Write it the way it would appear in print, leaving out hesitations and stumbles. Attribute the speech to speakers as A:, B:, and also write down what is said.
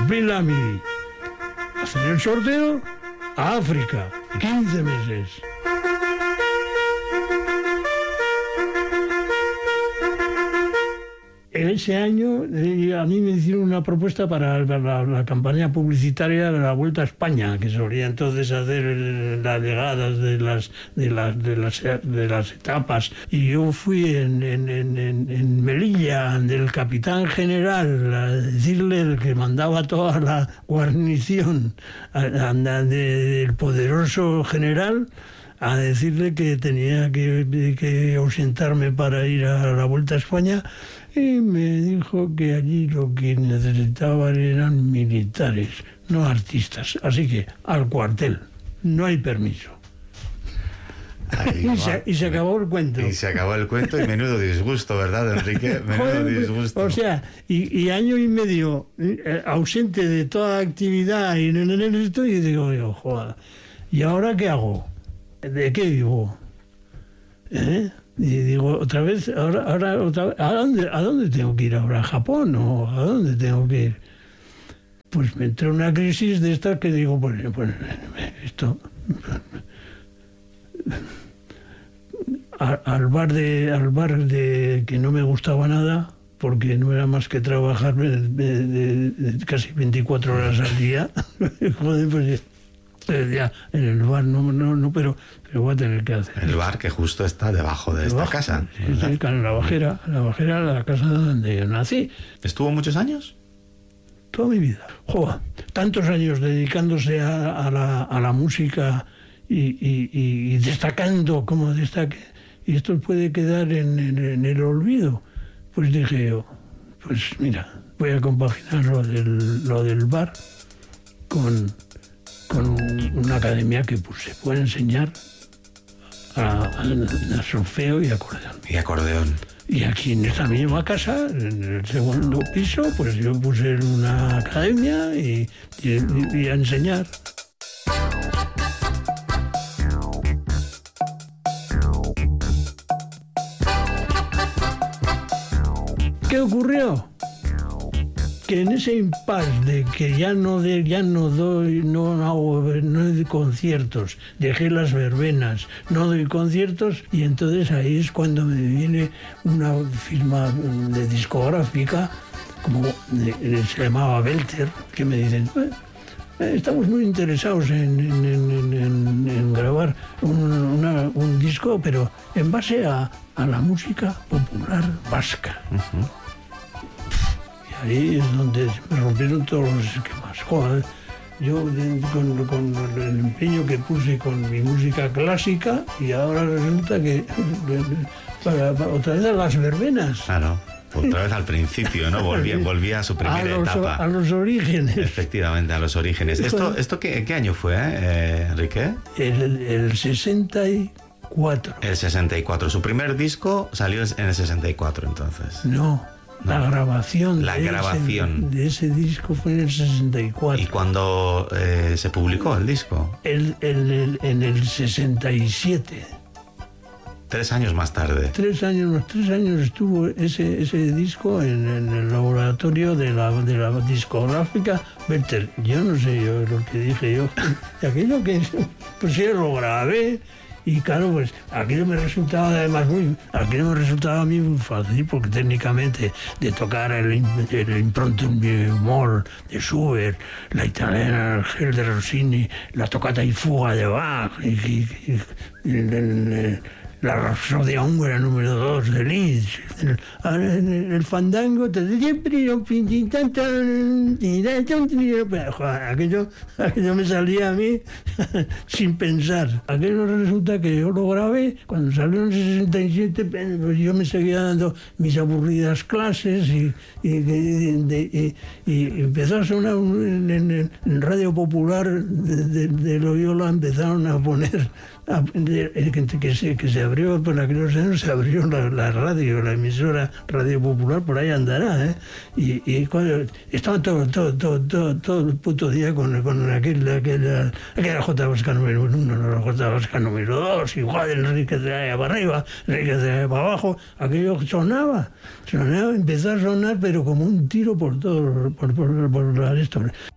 A: cumplir la mili, hacer el sorteo a África, 15 meses. En ese año a mí me hicieron una propuesta para la campaña publicitaria de la Vuelta a España, que solía entonces hacer las llegadas de las etapas. Y yo fui en Melilla del capitán general a decirle, el que mandaba toda la guarnición del poderoso general, a decirle que tenía que ausentarme para ir a la Vuelta a España. Y me dijo que allí lo que necesitaban eran militares, no artistas. Así que al cuartel, no hay permiso.
B: Ay,
A: y se acabó el cuento.
B: Y se acabó el cuento y menudo disgusto, ¿verdad, Enrique? Menudo disgusto.
A: O sea, y año y medio ausente de toda actividad y en esto, y digo yo, joder, ¿y ahora qué hago? ¿De qué vivo? Y digo, otra vez, ahora otra vez, ¿a dónde tengo que ir ahora? ¿A Japón o a dónde tengo que ir? Pues me entró una crisis de estas que digo, pues esto... Al bar de que no me gustaba nada, porque no era más que trabajar de casi 24 horas al día. Joder, pues ya, en el bar no, pero voy a tener que hacer.
B: El bar que justo está debajo de esta casa.
A: Sí, claro, la bajera, la casa donde yo nací.
B: ¿Estuvo muchos años?
A: Toda mi vida. Joder, tantos años dedicándose a la música y destacando como destaque. Y esto puede quedar en el olvido. Pues dije yo, pues mira, voy a compaginar lo del bar con una academia que se puede enseñar a solfeo y acordeón.
B: Y acordeón.
A: Y aquí en esta misma casa, en el segundo piso, pues yo puse una academia y a enseñar. ¿Qué ocurrió? Que en ese impasse de que ya no doy conciertos, dejé las verbenas, no doy conciertos, y entonces ahí es cuando me viene una firma de discográfica, como se llamaba Belter, que me dicen, estamos muy interesados en grabar un disco, pero en base a la música popular vasca.
B: Uh-huh.
A: Ahí es donde me rompieron todos los esquemas. Joder, yo con el empeño que puse con mi música clásica, y ahora resulta que para otra vez a las verbenas.
B: Claro, otra vez al principio, ¿no? Volvía a su primera etapa.
A: A los orígenes.
B: Efectivamente, a los orígenes. ¿Esto qué año fue, Enrique?
A: El 64.
B: El 64. Su primer disco salió en el 64, entonces.
A: No. La grabación de ese disco fue en el 64.
B: ¿Y cuándo se publicó el disco?
A: En el 67.
B: 3 años más tarde.
A: 3 años estuvo ese disco en el laboratorio de la discográfica Belter. Yo no sé lo que dije yo. Y aquello que pues yo lo grabé. Y claro, pues aquello me resultaba además muy fácil, porque técnicamente de tocar el impronto Moll de Schubert, la italiana, el Gel de Rossini, la tocata y fuga de Bach, y la Rapsodia húngara número 2 de Liszt, el fandango, aquello me salía a mí sin pensar. Aquello resulta que yo lo grabé, cuando salió en el 67, pues yo me seguía dando mis aburridas clases y empezó a sonar en Radio Popular de Loyola, empezaron a poner que se abrió, por aquellos años se abrió la radio, la emisora Radio Popular, por ahí andará, ¿eh? Y estaban todo el puto día con aquella J Vasca número 1, la J Vasca número 2, igual Enrique de allá para arriba, Enrique de allá para abajo, aquello sonaba, empezó a sonar, pero como un tiro por todo, por esto.